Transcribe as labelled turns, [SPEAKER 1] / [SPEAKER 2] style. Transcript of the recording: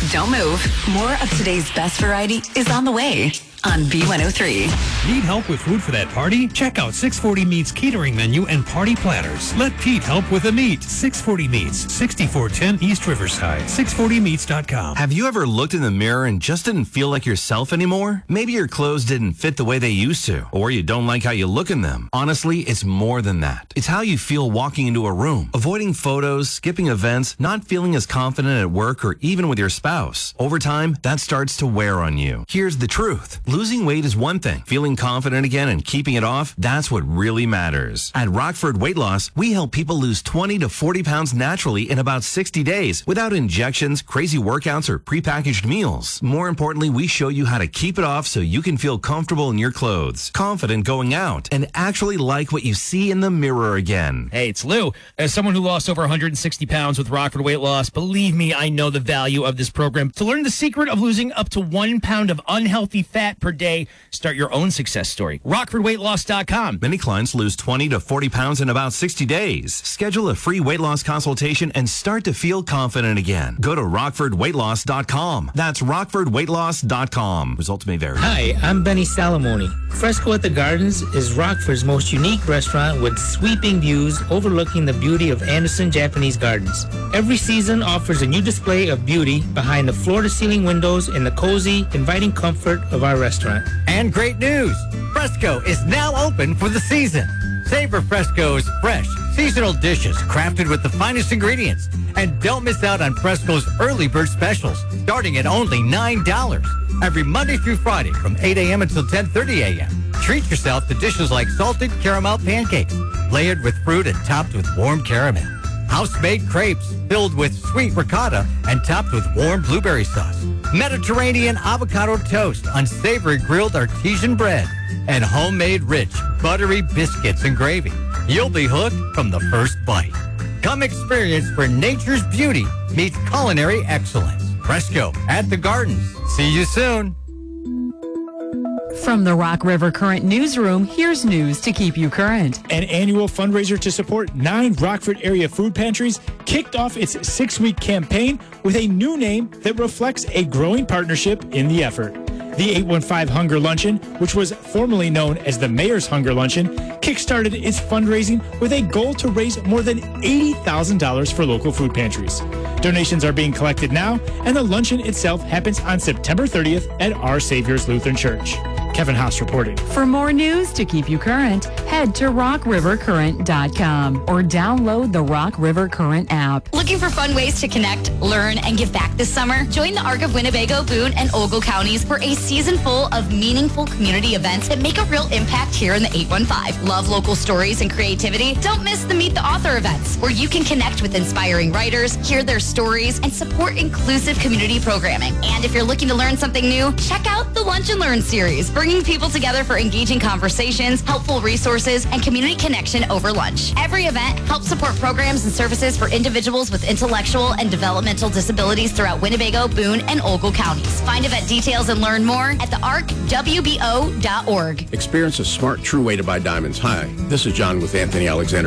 [SPEAKER 1] Don't move. More of today's best variety is on the way on B103.
[SPEAKER 2] Need help with food for that party? Check out 640 Meats catering menu and party platters. Let Pete help with the meat. 640 Meats, 6410 East Riverside. 640meats.com.
[SPEAKER 3] Have you ever looked in the mirror and just didn't feel like yourself anymore? Maybe your clothes didn't fit the way they used to, or you don't like how you look in them. Honestly, it's more than that. It's how you feel walking into a room, avoiding photos, skipping events, not feeling as confident at work or even with your spouse. Over time, that starts to wear on you. Here's the truth. Losing weight is one thing. Feeling confident again and keeping it off, that's what really matters. At Rockford Weight Loss, we help people lose 20 to 40 pounds naturally in about 60 days without injections, crazy workouts, or prepackaged meals. More importantly, we show you how to keep it off so you can feel comfortable in your clothes, confident going out, and actually like what you see in the mirror again.
[SPEAKER 4] Hey, it's Lou. As someone who lost over 160 pounds with Rockford Weight Loss, believe me, I know the value of this program. To learn the secret of losing up to 1 pound of unhealthy fat per day, start your own success story. RockfordWeightLoss.com.
[SPEAKER 3] Many clients lose 20 to 40 pounds in about 60 days. Schedule a free weight loss consultation and start to feel confident again. Go to RockfordWeightLoss.com. That's RockfordWeightLoss.com. Results may vary.
[SPEAKER 5] Hi, I'm Benny Salamoni. Fresco at the Gardens is Rockford's most unique restaurant with sweeping views overlooking the beauty of Anderson Japanese Gardens. Every season offers a new display of beauty behind the floor-to-ceiling windows and the cozy, inviting comfort of our restaurant.
[SPEAKER 6] And great news! Fresco is now open for the season. Savor Fresco's fresh, seasonal dishes crafted with the finest ingredients. And don't miss out on Fresco's early bird specials, starting at only $9. Every Monday through Friday from 8 a.m. until 10:30 a.m. Treat yourself to dishes like salted caramel pancakes, layered with fruit and topped with warm caramel. House-made crepes filled with sweet ricotta and topped with warm blueberry sauce. Mediterranean avocado toast on savory grilled artesian bread. And homemade rich, buttery biscuits and gravy. You'll be hooked from the first bite. Come experience where nature's beauty meets culinary excellence. Fresco at the Gardens. See you soon.
[SPEAKER 7] From the Rock River Current Newsroom, here's news to keep you current.
[SPEAKER 8] An annual fundraiser to support 9 Rockford area food pantries kicked off its 6-week campaign with a new name that reflects a growing partnership in the effort. The 815 Hunger Luncheon, which was formerly known as the Mayor's Hunger Luncheon, kickstarted its fundraising with a goal to raise more than $80,000 for local food pantries. Donations are being collected now, and the luncheon itself happens on September 30th at Our Savior's Lutheran Church. Kevin Haas reporting.
[SPEAKER 7] For more news to keep you current, head to rockrivercurrent.com or download the Rock River Current app.
[SPEAKER 9] Looking for fun ways to connect, learn, and give back this summer? Join the ARC of Winnebago, Boone, and Ogle counties for a season full of meaningful community events that make a real impact here in the 815. Love local stories and creativity? Don't miss the Meet the Author events, where you can connect with inspiring writers, hear their stories, and support inclusive community programming. And if you're looking to learn something new, check out the Lunch and Learn series, bringing people together for engaging conversations, helpful resources, and community connection over lunch. Every event helps support programs and services for individuals with intellectual and developmental disabilities throughout Winnebago, Boone, and Ogle counties. Find event details and learn more at thearcwbo.org.
[SPEAKER 10] Experience a smart, true way to buy diamonds. Hi, this is John with Anthony Alexander